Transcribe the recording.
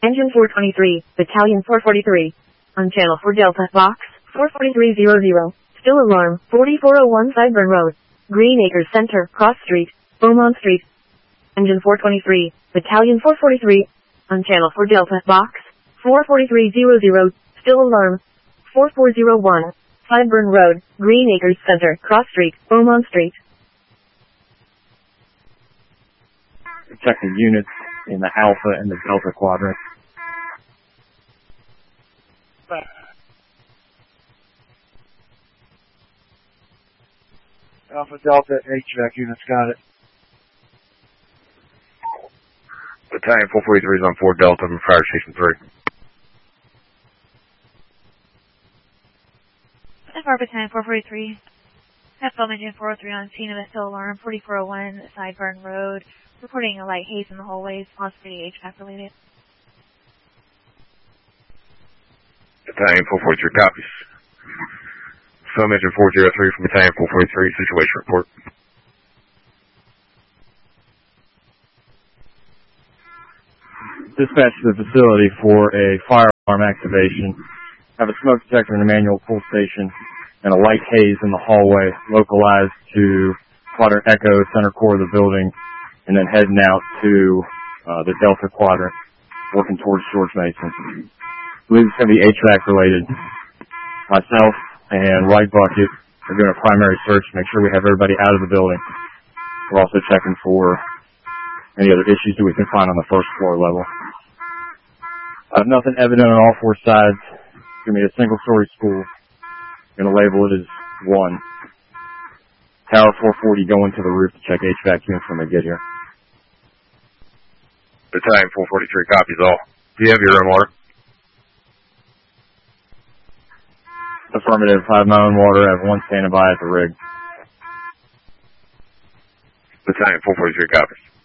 Engine 423, Battalion 443. On Channel 4 Delta, Box 44300. Still alarm, 4401 Sideburn Road, Green Acres Center, Cross Street, Beaumont Street. Engine 423, Battalion 443. On Channel 4 Delta, Box 44300. Still alarm, 4401 Sideburn Road, Green Acres Center, Cross Street, Beaumont Street. Check the units in the Alpha and the Delta quadrant. Alpha Delta HVAC units, got it. Battalion 443 is on 4 Delta from Fire Station 3. FR Battalion 443. FL Engine 403 on scene of a still alarm, 4401 Sideburn Road. Reporting a light haze in the hallways, possibly HVAC related. Battalion 443 copies. Film Engine 403 from Battalion 443, situation report. Dispatch to the facility for a fire alarm activation. Have a smoke detector and a manual pull station and a light haze in the hallway localized to Quadrant Echo, center core of the building, and then heading out to the Delta Quadrant, working towards George Mason. I believe it's going to be HVAC related. Myself and White Bucket are doing a primary search to make sure we have everybody out of the building. We're also checking for any other issues that we can find on the first floor level. I have nothing evident on all 4 sides. It's going to be a single-story school. I'm going to label it as 1. Tower 440 going to the roof to check HVAC units when they get here. Battalion 443 copies all. Do you have your own water? Affirmative. I have my own water. I have 1 standing by at the rig. Battalion 443 copies.